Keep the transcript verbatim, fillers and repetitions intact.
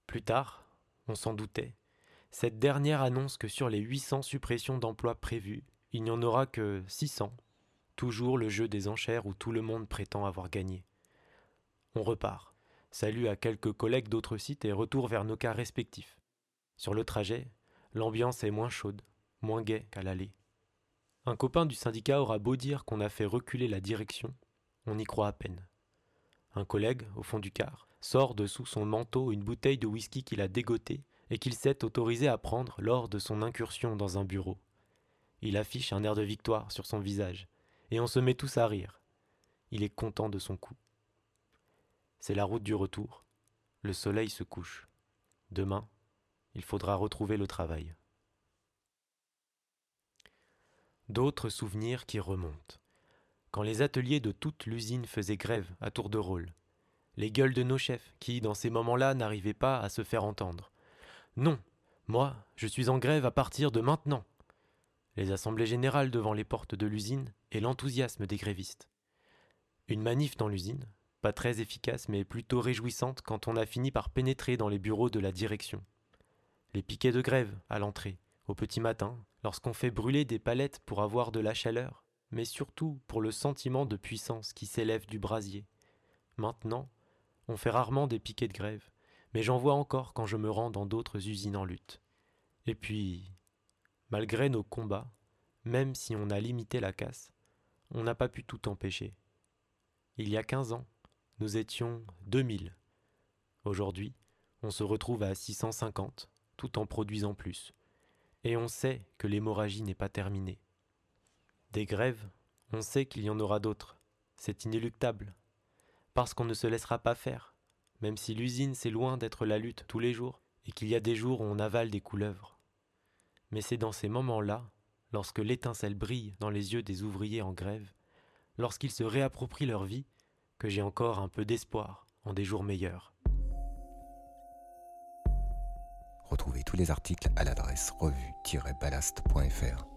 Plus tard, on s'en doutait, cette dernière annonce que sur les huit cents suppressions d'emplois prévues, il n'y en aura que six cents. Toujours le jeu des enchères où tout le monde prétend avoir gagné. On repart. Salut à quelques collègues d'autres sites et retour vers nos cas respectifs. Sur le trajet, l'ambiance est moins chaude, moins gaie qu'à l'aller. Un copain du syndicat aura beau dire qu'on a fait reculer la direction, on y croit à peine. Un collègue, au fond du car, sort de sous son manteau une bouteille de whisky qu'il a dégotée et qu'il s'est autorisé à prendre lors de son incursion dans un bureau. Il affiche un air de victoire sur son visage, et on se met tous à rire. Il est content de son coup. C'est la route du retour. Le soleil se couche. Demain, il faudra retrouver le travail. D'autres souvenirs qui remontent. Quand les ateliers de toute l'usine faisaient grève à tour de rôle. Les gueules de nos chefs qui, dans ces moments-là, n'arrivaient pas à se faire entendre. Non, moi, je suis en grève à partir de maintenant. Les assemblées générales devant les portes de l'usine et l'enthousiasme des grévistes. Une manif dans l'usine, pas très efficace mais plutôt réjouissante quand on a fini par pénétrer dans les bureaux de la direction. Les piquets de grève à l'entrée, au petit matin, lorsqu'on fait brûler des palettes pour avoir de la chaleur, mais surtout pour le sentiment de puissance qui s'élève du brasier. Maintenant, on fait rarement des piquets de grève, mais j'en vois encore quand je me rends dans d'autres usines en lutte. Et puis, malgré nos combats, même si on a limité la casse, on n'a pas pu tout empêcher. Il y a quinze ans, nous étions deux mille. Aujourd'hui, on se retrouve à six cent cinquante, tout en produisant plus. Et on sait que l'hémorragie n'est pas terminée. Des grèves, on sait qu'il y en aura d'autres. C'est inéluctable. Parce qu'on ne se laissera pas faire, même si l'usine c'est loin d'être la lutte tous les jours, et qu'il y a des jours où on avale des couleuvres. Mais c'est dans ces moments-là, lorsque l'étincelle brille dans les yeux des ouvriers en grève, lorsqu'ils se réapproprient leur vie, que j'ai encore un peu d'espoir en des jours meilleurs. Retrouvez tous les articles à l'adresse revue tiret ballast point f r.